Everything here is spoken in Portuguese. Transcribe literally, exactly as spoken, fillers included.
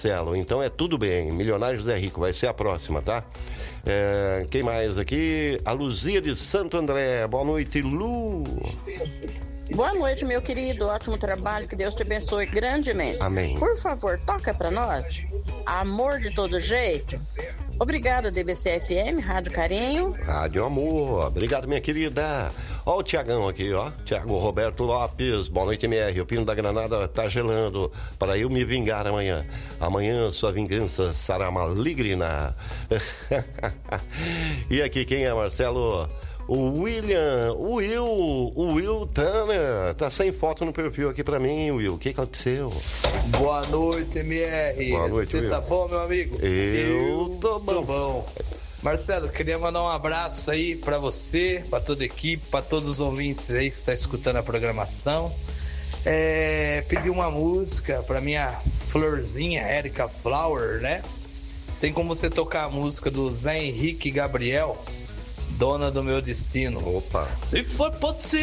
Marcelo. Então é tudo bem. Milionário José Rico vai ser a próxima, tá? É, quem mais aqui? A Luzia de Santo André. Boa noite, Lu. Boa noite, meu querido. Ótimo trabalho. Que Deus te abençoe grandemente. Amém. Por favor, toca pra nós. Amor de todo jeito. Obrigada, D B C F M, Rádio Carinho. Rádio Amor. Obrigado, minha querida. Ó o Tiagão aqui, ó. Tiago Roberto Lopes. Boa noite, M R. O Pino da Granada tá gelando para eu me vingar amanhã. Amanhã sua vingança será maligna. E aqui quem é, Marcelo? O William, o Will, o Will Tanner, tá sem foto no perfil aqui pra mim, Will. O que aconteceu? Boa noite, M R. Boa noite, Você Will. tá bom, meu amigo? Eu, Eu tô bom. tô bom. Marcelo, queria mandar um abraço aí pra você, pra toda a equipe, pra todos os ouvintes aí que está escutando a programação. É, pedir uma música pra minha florzinha, Erika Flower, né? Tem como você tocar a música do Zé Henrique Gabriel, Dona do Meu Destino. Opa. Se for possível.